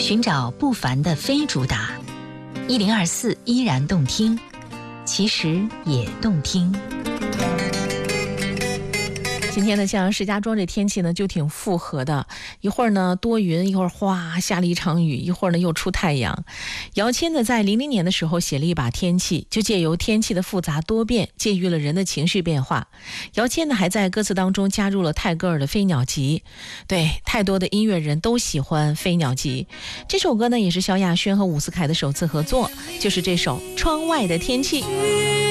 寻找不凡的非主打，1024依然动听，其实也动听。 今天呢，像石家庄这天气呢就挺复合的，一会儿呢多云，一会儿哗下了一场雨，一会儿呢又出太阳。姚谦呢在00年的时候写了一把天气，就借由天气的复杂多变，借喻了人的情绪变化。姚谦呢还在歌词当中加入了泰戈尔的《飞鸟集》，对，太多的音乐人都喜欢《飞鸟集》。这首歌呢也是萧亚轩和伍思凯的首次合作，就是这首《窗外的天气》。